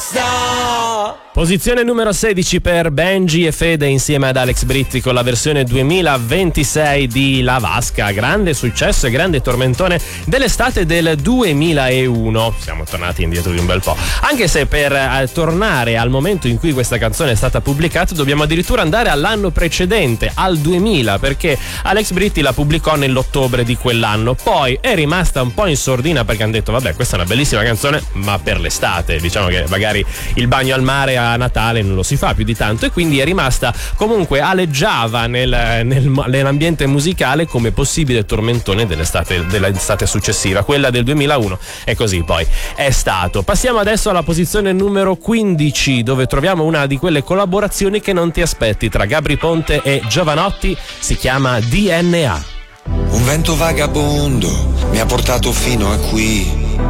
Posizione numero 16 per Benji e Fede insieme ad Alex Britti con la versione 2026 di La Vasca. Grande successo e grande tormentone dell'estate del 2001. Siamo tornati indietro di un bel po'. Anche se per tornare al momento in cui questa canzone è stata pubblicata dobbiamo addirittura andare all'anno precedente, al 2000, perché Alex Britti la pubblicò nell'ottobre di quell'anno. Poi è rimasta un po' in sordina perché hanno detto vabbè, questa è una bellissima canzone ma per l'estate, diciamo che magari il bagno al mare a Natale non lo si fa più di tanto, e quindi è rimasta comunque aleggiava nell'ambiente musicale come possibile tormentone dell'estate successiva, quella del 2001, e così poi è stato. Passiamo adesso alla posizione numero 15, dove troviamo una di quelle collaborazioni che non ti aspetti tra Gabry Ponte e Jovanotti, si chiama DNA. Un vento vagabondo mi ha portato fino a qui,